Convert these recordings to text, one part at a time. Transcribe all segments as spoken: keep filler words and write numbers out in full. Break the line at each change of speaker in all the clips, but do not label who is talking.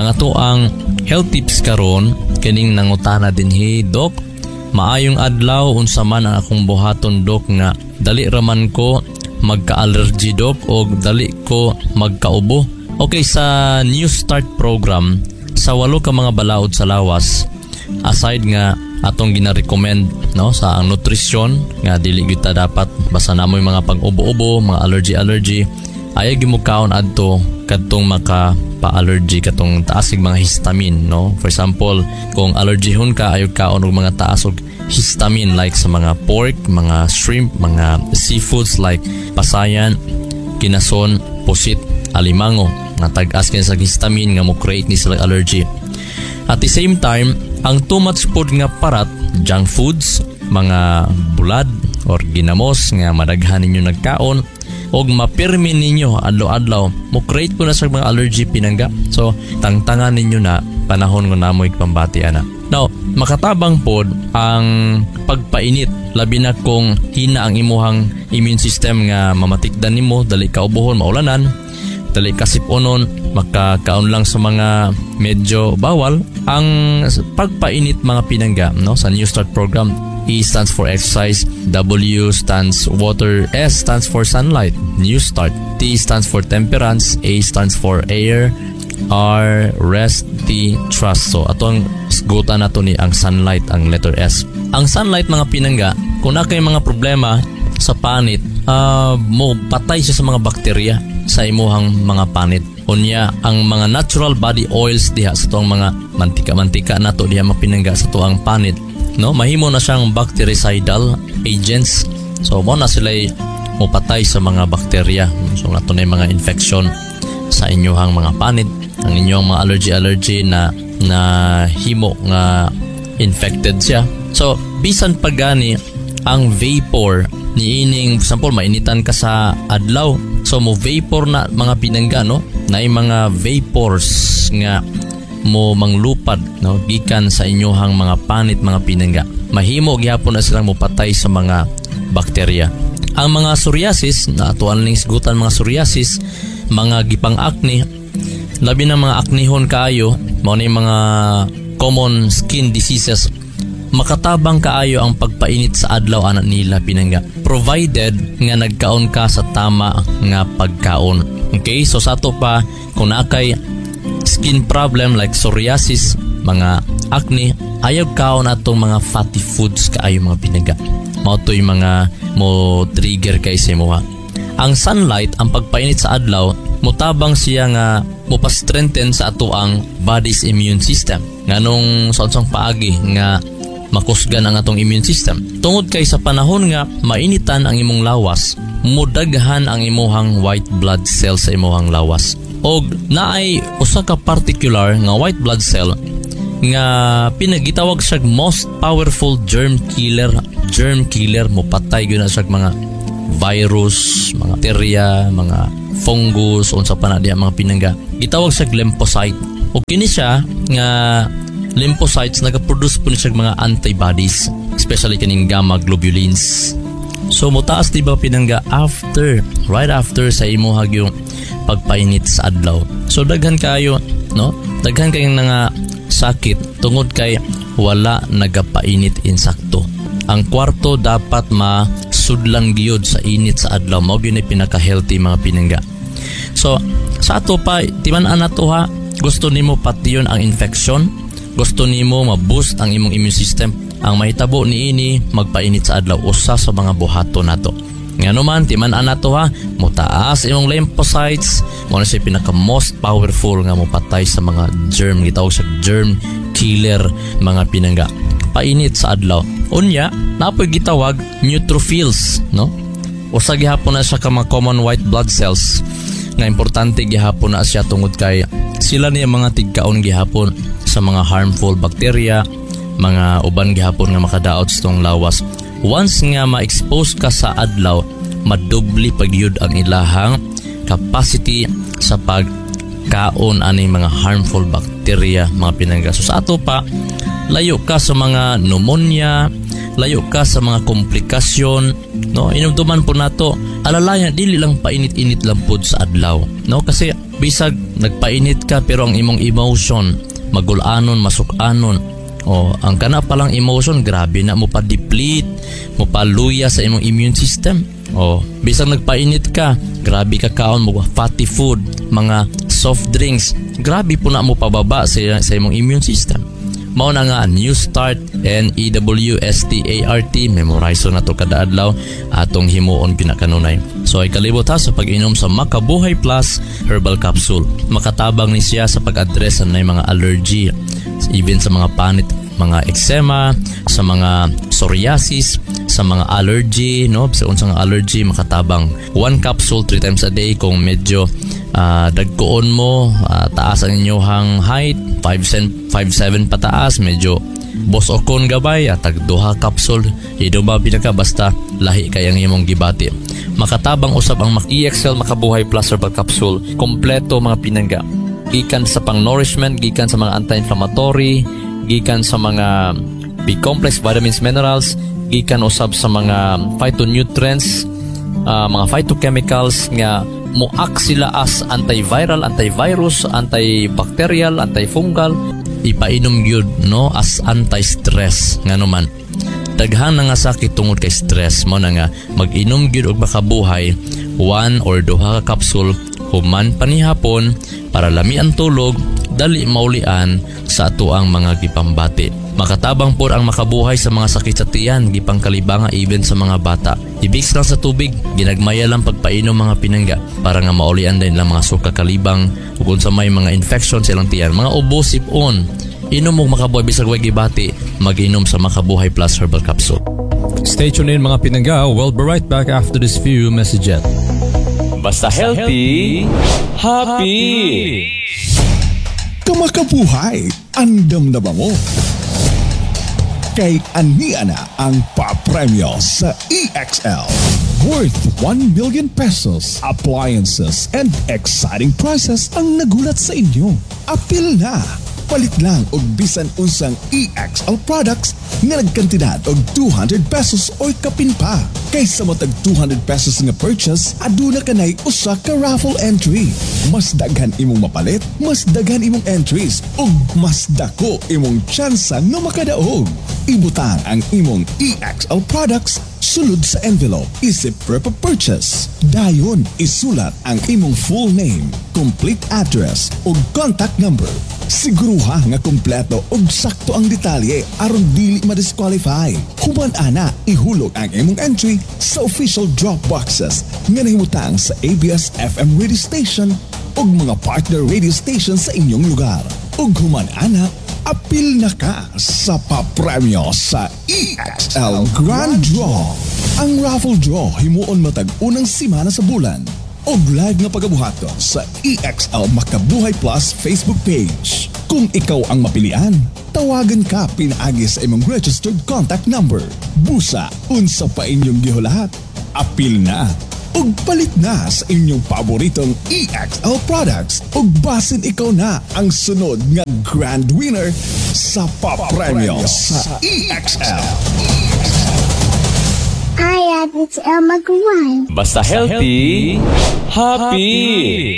Ang ato ang health tips karon kining nangutana dinhi, Dok. Maayong adlaw, unsa man ang akong buhaton, Dok, nga dali raman ko magka-allergy, Dok, o dali ko magkaubo. Okay, sa New Start program, sa walo ka mga balaod sa lawas, aside nga atong gina-recommend, no, sa ang nutrisyon nga dili gyud ta dapat basta namoy mga pag-ubo-ubo, mga allergy-allergy, ayaw gyud mo kaon adto kadtong maka pa-allergy katong taasig mga histamine, no. For example, kung allergyhon ka, ayaw kaon og mga taas og histamine like sa mga pork, mga shrimp, mga seafoods like pasayan, kinason, pusit, alimango, nga tag-as kini sa histamine nga mo create ni sila allergy. At the same time, ang too much food nga parat, junk foods, mga bulad or ginamos nga madaghan ninyo nagkaon og mapirmi ninyo adlaw-adlaw, mo create po na sa mga allergy pinangga. So tangtangan ninyo na panahon nga namoy pambati ana. Now, makatabang pod ang pagpainit, labi na kung hina ang imuhang immune system nga mamatikdan nimo, dali ka ubohon, maulanan, dali ka siponon, makakaon lang sa mga medyo bawal. Ang pagpainit mga pinangga, no, sa New Start program, E stands for exercise, W stands water, S stands for sunlight, New Start, T stands for temperance, A stands for air, R, rest, T, trust. So atong gutan nato ni ang sunlight, ang letter S. Ang sunlight mga pinangga, kung na kay mga problema sa panit, uh, mo patay siya sa mga bakterya sa imuhang mga panit. Unya, ang mga natural body oils diha sa tuang mga mantika-mantika nato diha mapinangga sa tuang panit, no, mahimo na siyang bactericidal agents. So mo na sila'y mupatay sa mga bakterya. So nato na yung mga infection sa inyong mga panit, ang inyong mga allergy-allergy na na himo nga infected siya. So bisan pagani ang vapor ni ining, for example, mainitan ka sa adlaw, so mo vapor na mga pinangga, no, na yung mga vapors nga mo manglupad, no, gikan sa inyohang mga panit mga pinangga, mahimo gyapon na silang mopatay sa mga bakterya. Ang mga psoriasis, na atuan ning sigutan mga psoriasis, mga gipang acne, labi na mga acnehon kaayo, mao ni mga common skin diseases, makatabang kaayo ang pagpainit sa adlaw anak nila pinangga, provided nga nagkaon ka sa tama nga pagkaon. Okay, so sa ato pa, kung nakay skin problem like psoriasis, mga acne, ayaw kaon atong mga fatty foods kaayo mga pinangga. Mao toy mga mo trigger kay sa imo. Ang sunlight, ang pagpainit sa adlaw, mutabang siya nga mopa-strengthen sa ato ang body's immune system. Nganong sa unsang paagi nga makusgan ang atong immune system. Tungod kay sa panahon nga mainitan ang imong lawas, mudaghan ang imuhang white blood cell sa imuhang lawas. Og naay usa ka particular nga white blood cell nga pinagitawag siya most powerful germ killer. Germ killer, mopatay gyud na siya mga virus, mga bacteria, mga fungus, unsa pa na diha mga pinangga. Gitawag siya lymphocyte. O kini siya nga lymphocytes nagaproduce po niya mga antibodies, especially kaning gamma globulins. So mutaas diba pinangga after, right after sa imuhag yung pagpainit sa adlaw. So daghan kayo, no? Daghan kayong nga sakit tungod kay wala nagapainit insakto. Ang kwarto dapat masudlan gyud sa init sa adlaw. Mao gyud ay pinaka-healthy mga pinangga. So sa ato pa timan-an nato ha, gusto nimo pation ang infection, gusto nimo ma-boost ang imong immune system, ang mahitabo niini magpainit sa adlaw usa sa mga buhaton nato. Ngano man timan-an nato ha, mutaas imong lymphocytes, mo na siya pinaka most powerful nga mopatay sa mga germ, gitawag sa germ killer mga pinangga. Painit sa adlaw. Unya, napoy gitawag neutrophils, no? Usa gihapon na siya ka mga common white blood cells nga importante gihapon na siya tungod kay sila niya mga tigkaon gihapon sa mga harmful bacteria, mga uban gihapon nga makadaot sa tong lawas. Once nga ma-expose ka sa adlaw, madubli pagyud ang ilahang capacity sa pagkaon aning mga harmful bacteria mga pinangga. So sa ato pa, layo ka sa mga pneumonia, layo ka sa mga komplikasyon, no? Inumduman po nato, alalayan dili lang painit-init lang pud sa adlaw, no? Kasi bisag nagpainit ka pero ang imong emotion magulanon, masukanon. O ang kana palang emotion grabe na mo pa deplete, mo pa luya sa imong immune system. O bisag nagpainit ka, grabe ka kaon mo fatty food, mga soft drinks, grabe po na mo pababa sa, sa imong immune system. Mao na nga New Start, N E W S T A R T, memorize na to kada adlaw atong himuon pinakanunay. So ay kalibot ha sa pag-inom sa Makabuhay Plus Herbal Capsule. Makatabang ni siya sa pag-address sa mga allergy, even sa mga panit, mga eczema, sa mga psoriasis, sa mga allergy, no? Sa unsang allergy makatabang. One capsule three times a day kung medyo uh, dagkoon mo, uh, taas ang inyong height, five seven pataas, medyo boss okon gabay at tagduha capsule hiduba pinaka basta lahi kayang imong gibati. Makatabang usab ang E X L Makabuhay Plus Herbal Capsule, kompleto mga pinangga, gikan sa pang nourishment, gikan sa mga anti-inflammatory, gikan sa mga B-complex vitamins, minerals, gikan usab sa mga phytonutrients, uh, mga phytochemicals nga moak sila as antiviral, antivirus, antibacterial, antifungal, ipainom gyud no as anti-stress ngano man. Daghan na nga sakit tungod kay stress, mo na nga mag-inom gyud og Makabuhay one or duha ka capsule human panihapon para lami ang tulog, dali maulian sa ato ang mga gipambati. Makatabang po ang Makabuhay sa mga sakit sa tiyan, gipangkalibanga even sa mga bata. Ibig lang sa tubig, ginagmaya lang pagpainom mga pinangga para nga maulian din lang mga suka kalibang ug sa may mga infection silang tiyan, mga ubo, sipon. Inom mo Makabuhay bisag way gibati, mag-inom sa Makabuhay Plus Herbal Capsule.
Stay tuned in mga pinangga. We'll be right back after this few messages.
Basta healthy, happy!
Kamakabuhay, andam na ba mo? Kay ania na ang papremyo sa E X L. Worth one million pesos, appliances, and exciting prizes ang nagulat sa inyo. Apil na! Palit lang og bisan unsang E X L products nga nagkantidad og two hundred pesos or kapin pa. Kaysa mo tag two hundred pesos nga purchase, aduna kanay usa ka raffle entry. Mas daghan imong mapalit, mas daghan imong entries, ug mas dako imong tsansa nga makadaog. Ibutang ang imong E X L products sulod sa envelope, isip per purchase. Dayon, isulat ang imong full name, complete address, ug contact number. Siguruha nga kompleto ug sakto ang detalye aron dili ma-disqualify. Human ana, ihulog ang imong entry sa official drop boxes nga nahimutang sa A B S F M radio station ug mga partner radio station sa inyong lugar. Ug human ana, apil na ka sa papremyo sa E X L Grand Draw. Ang raffle draw himuon matag unang simana sa bulan. Og live na pagabuhaton sa E X L Makabuhay Plus Facebook page. Kung ikaw ang mapilian, tawagan ka pinaagi sa imong registered contact number. Busa, unsa pa inyong gihulahat. Apil na ug palit na sa inyong paboritong E X L products ug basin ikaw na ang sunod nga grand winner sa papremyo sa E X L.
Hi, it's El Maguire.
Basta healthy, happy!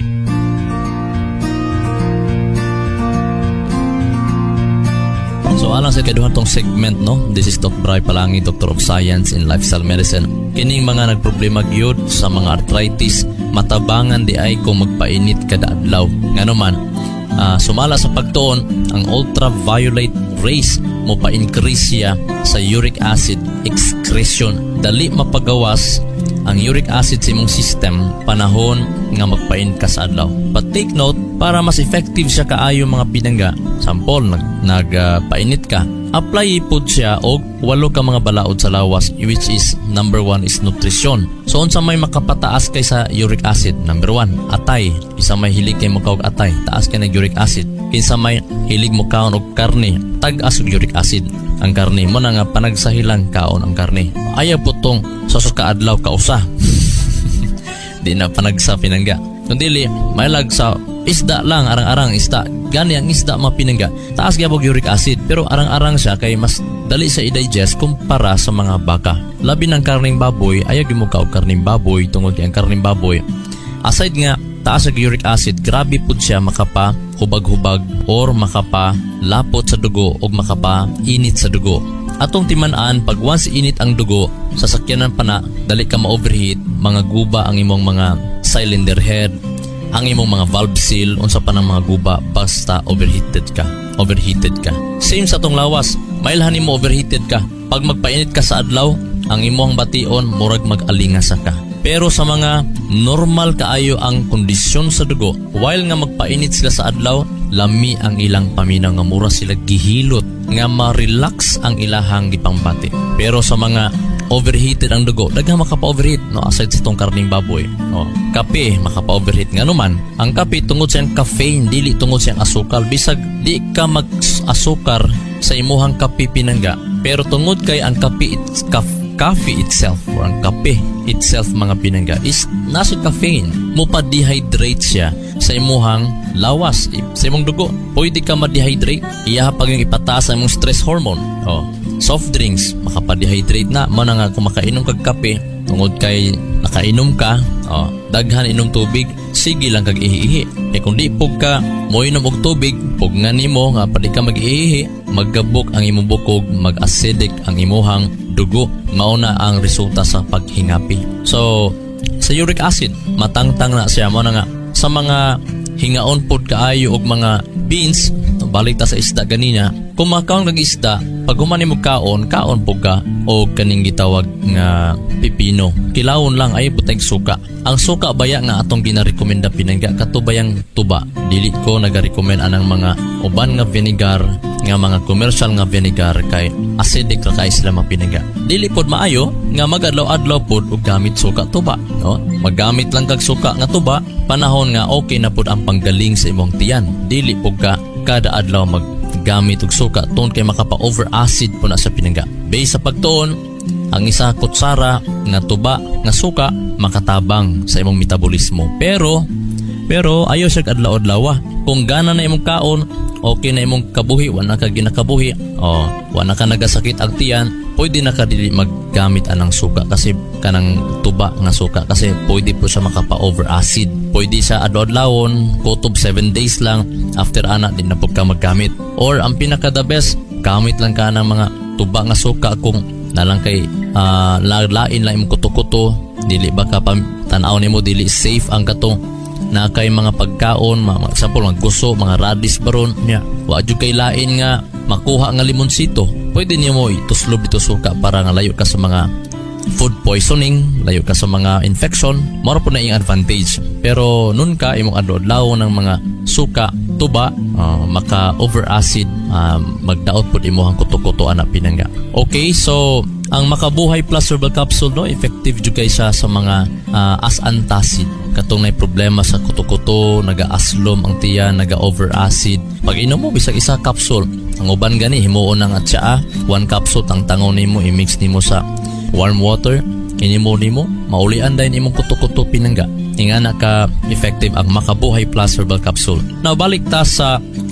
So alang sa kaduhang tong segment, no? This is Doc Bray Palangi, Doctor of Science in Lifestyle Medicine. Kining mga nagproblema gyud sa mga arthritis, matabangan di ay kung magpainit kada adlaw. Ngano man, uh, sumala sa pagtuon ang ultraviolet rays mo pa-increase siya sa uric acid excretion. Dali mapagawas ang uric acid sa imong system panahon nga magpain ka sa adlaw. But take note, para mas effective siya kaayo mga pinangga, sample nag nagpainit uh, ka, apply ipod siya og walo ka mga balaod sa lawas, which is number one is nutrition. So unsa may makapataas kay sa uric acid? Number one, atay. Isa may hilig kay mo kaog atay, taas kay ng uric acid. Kinsa may hilig mo kaon og karne, tag-as og uric acid ang karne mo na nga panagsahilang kaon ang karne. Ayaw po tong sa kaadlaw ka usa. Di na panagsa pinangga. Kundi may lag sa isda lang, arang-arang isda. Gani ang isda mapinangga. Taas gyapon uric acid pero arang-arang siya kay mas dali sa i-digest kumpara sa mga baka. Labi ng karning baboy, ayaw gyud mo kaog karning baboy tungod kay ang karning baboy aside nga taas ang uric acid, grabe pud siya makapa hubag-hubag or makapa lapot sa dugo o makapa init sa dugo. Atong timan-an, pag once init ang dugo, sasakyanan pa na, dali ka ma-overheat, mga guba ang imong mga cylinder head, ang imong mga valve seal, unsa pa ng mga guba, basta overheated ka. Overheated ka. Same sa atong lawas, mailhan mo overheated ka. Pag magpainit ka sa adlaw, ang imong bation, murag mag-alingasa ka. Pero sa mga normal kaayo ang kondisyon sa dugo, while nga magpainit sila sa adlaw, lami ang ilang paminaw nga mura sila gihilot nga ma-relax ang ilahang gipangbati. Pero sa mga overheated ang dugo, daghang makapa-overheat, no, aside sa itong karning baboy. No, kape makapa-overheat nga naman. Ang kape tungod sa caffeine, dili tungod sa asukal. Bisag di ka mag-asukar sa imuhang kape pinangga, pero tungod kay ang kape it's kaf coffee itself or ang kape itself mga pinangga is nasa caffeine, mo pa-dehydrate siya sa imuhang lawas, sa imong dugo. Pwede ka ma-dehydrate, iya pag yung ipataas ang imong stress hormone. Oh, soft drinks makapa-dehydrate na mo na nga kung makainom kag kape, tungod kay nakainom ka, oh, daghan inom tubig, sige lang kag ihihi. E kung di pug ka mo inom og tubig, pug nga nimo nga padi ka mag-ihihi, maggabok ang imong bukog, mag-acidic ang imuhang dugo, mauna ang resulta sa paghingapi. So sa uric acid, matangtang na siya mo na nga sa mga hingaon pod kaayo og mga beans, balik ta sa isda ganina, kung makaon kag isda, pag humani mo kaon, kaon po ka o kaning gitawag nga pipino. Kilawon lang ay buteg suka. Ang suka baya nga atong ginarekomenda pinangga, katubayang tuba. Dili ko nagarekomend anang mga uban nga vinegar, nga mga commercial nga vinegar kay acidic ra kay sila mapinangga. Dili pod maayo nga magadlaw-adlaw pod og gamit suka tuba, no? Maggamit lang kag suka nga tuba panahon nga okay na pod ang panggaling sa imong tiyan. Dili pod ka kada adlaw mag gamit og suka tungod kay makapa-over acid po na sa pinangga. Base sa pagtuon, ang isa kutsara nga tuba nga suka makatabang sa imong metabolismo. Pero pero ayo siya adlaw-adlaw. Kung gana na imong kaon, okay na imong kabuhi, wala ka ginakabuhi, oh, wala ka nagasakit ang tiyan, pwede na ka dili maggamit anang suka kasi kanang tuba nga suka kasi pwede po siya makapa-over acid. Pwede sa adlaw-adlawon, kutob seven days lang, after ana din na po ka maggamit. Or ang pinaka the best, gamit lang ka ng mga tuba nga suka kung nalang kay uh, lain lang imong kuto-kuto, dili ba ka tanaw nimo dili safe ang katong na kay mga pagkaon, mga example mga guso, mga radish baron niya. Wa jud kay lain nga makuha nga limonsito. Pwede niyo mo ituslob dito suka para nga layo ka sa mga food poisoning, layo ka sa mga infection, maro po na iyang advantage. Pero nun ka imong adlaw ng mga suka tuba, uh, maka over acid, uh, magdaot pud imong kuto-kuto ana pinangga. Okay, so ang Makabuhay Plus Herbal Capsule, no, effective jud kay siya sa mga uh, as antacid. Katong nay problema sa kuto-kuto, naga-aslom ang tiyan, naga-over acid. Pag inom mo bisag isa capsule, ang uban gani himuon ang atsaa, one capsule tangtangon nimo, i-mix nimo sa warm water, inimo nimo, maulian dayon imong kuto-kuto pinangga. Inga na ka effective ang Makabuhay Plus Herbal Capsule. Now balik ta sa